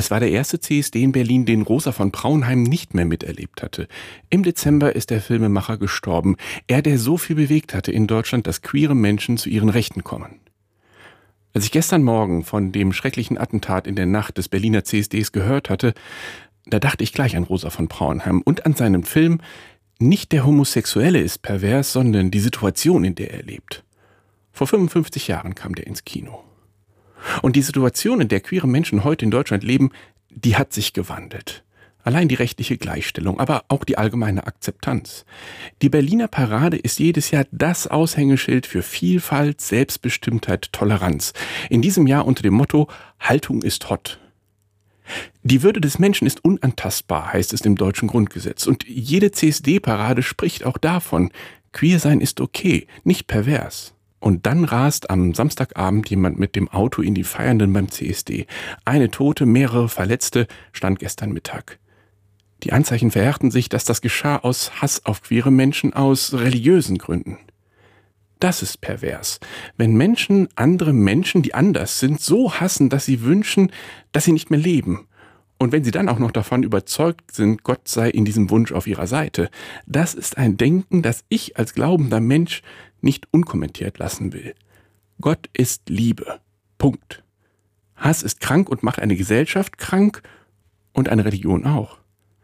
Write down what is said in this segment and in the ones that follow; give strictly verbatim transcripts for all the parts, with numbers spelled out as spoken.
Es war der erste C S D in Berlin, den Rosa von Braunheim nicht mehr miterlebt hatte. Im Dezember ist der Filmemacher gestorben. Er, der so viel bewegt hatte in Deutschland, dass queere Menschen zu ihren Rechten kommen. Als ich gestern Morgen von dem schrecklichen Attentat in der Nacht des Berliner C S Ds gehört hatte, da dachte ich gleich an Rosa von Braunheim und an seinen Film Nicht der Homosexuelle ist pervers, sondern die Situation, in der er lebt. Vor fünfundfünfzig Jahren kam der ins Kino. Und die Situation, in der queere Menschen heute in Deutschland leben, die hat sich gewandelt. Allein die rechtliche Gleichstellung, aber auch die allgemeine Akzeptanz. Die Berliner Parade ist jedes Jahr das Aushängeschild für Vielfalt, Selbstbestimmtheit, Toleranz. In diesem Jahr unter dem Motto Haltung ist hot. Die Würde des Menschen ist unantastbar, heißt es im deutschen Grundgesetz. Und jede C S D-Parade spricht auch davon. Queer sein ist okay, nicht pervers. Und dann rast am Samstagabend jemand mit dem Auto in die Feiernden beim C S D. Eine Tote, mehrere Verletzte, stand gestern Mittag. Die Anzeichen verhärten sich, dass das geschah aus Hass auf queere Menschen, aus religiösen Gründen. Das ist pervers. Wenn Menschen andere Menschen, die anders sind, so hassen, dass sie wünschen, dass sie nicht mehr leben. Und wenn sie dann auch noch davon überzeugt sind, Gott sei in diesem Wunsch auf ihrer Seite. Das ist ein Denken, das ich als glaubender Mensch nicht unkommentiert lassen will. Gott ist Liebe. Punkt. Hass ist krank und macht eine Gesellschaft krank und eine Religion auch.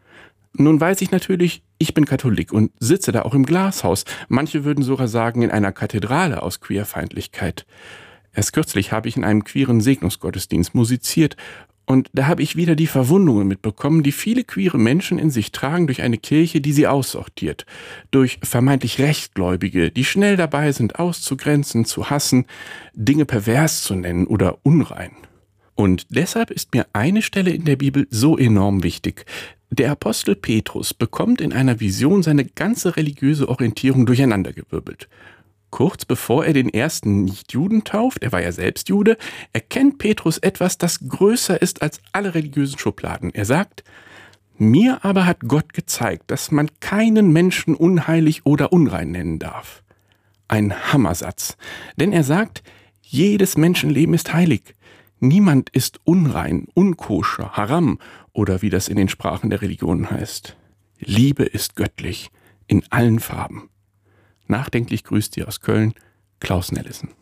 Nun weiß ich natürlich, ich bin Katholik und sitze da auch im Glashaus. Manche würden sogar sagen, in einer Kathedrale aus Queerfeindlichkeit. Erst kürzlich habe ich in einem queeren Segnungsgottesdienst musiziert und da habe ich wieder die Verwundungen mitbekommen, die viele queere Menschen in sich tragen durch eine Kirche, die sie aussortiert. Durch vermeintlich Rechtgläubige, die schnell dabei sind, auszugrenzen, zu hassen, Dinge pervers zu nennen oder unrein. Und deshalb ist mir eine Stelle in der Bibel so enorm wichtig. Der Apostel Petrus bekommt in einer Vision seine ganze religiöse Orientierung durcheinandergewirbelt. Kurz bevor er den ersten Nichtjuden tauft, er war ja selbst Jude, erkennt Petrus etwas, das größer ist als alle religiösen Schubladen. Er sagt, mir aber hat Gott gezeigt, dass man keinen Menschen unheilig oder unrein nennen darf. Ein Hammersatz, denn er sagt, jedes Menschenleben ist heilig. Niemand ist unrein, unkoscher, haram oder wie das in den Sprachen der Religionen heißt. Liebe ist göttlich, in allen Farben. Nachdenklich grüßt Sie aus Köln, Klaus Nellison.